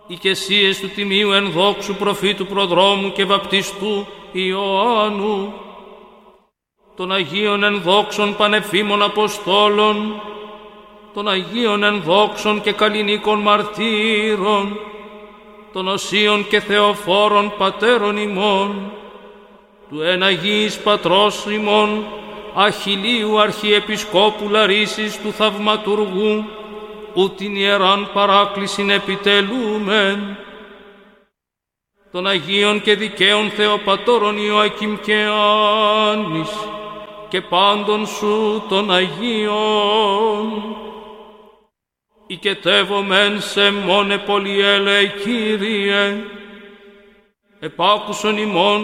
οικεσίες του τιμίου ενδόξου προφήτου προδρόμου και βαπτιστού Ιωάννου, των Αγίων ενδόξων πανεφήμων Αποστόλων, των Αγίων ενδόξων και καλλινίκων μαρτύρων, των Οσίων και Θεοφόρων πατέρων ημών, του εν Αγίης Πατρός ημών Αχιλλείου Αρχιεπισκόπου Λαρίσης του Θαυματουργού, ου την ιεράν παράκλησιν επιτελούμεν, των Αγίων και δικαίων Θεοπατώρων Ιωακήμ και Άννης και πάντων σου των Αγίων, οικετεύομεν σε μόνε πολυέλε Κύριε, επάκουσον ημών